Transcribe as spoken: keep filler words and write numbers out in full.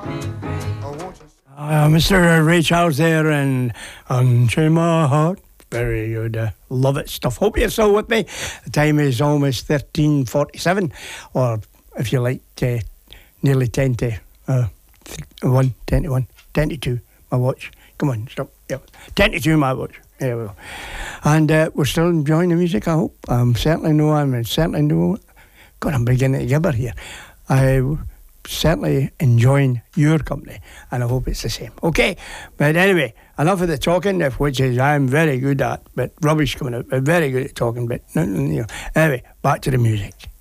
Uh, Mister Ray Charles there and Unchain My Heart. Very good. Uh, love it stuff. Hope you're still with me. The time is almost thirteen forty-seven, or if you like, uh, nearly ten to uh, one, ten to one, ten to two, my watch. Come on, stop. Yep. ten to two, my watch. There we go. And uh, we're still enjoying the music, I hope. I'm certainly know I'm certainly know. God, I'm beginning to gibber here. I certainly enjoying your company, and I hope it's the same. Okay, but anyway, enough of the talking, which is I'm very good at, but rubbish coming out. But very good at talking, but you know. Anyway, back to the music.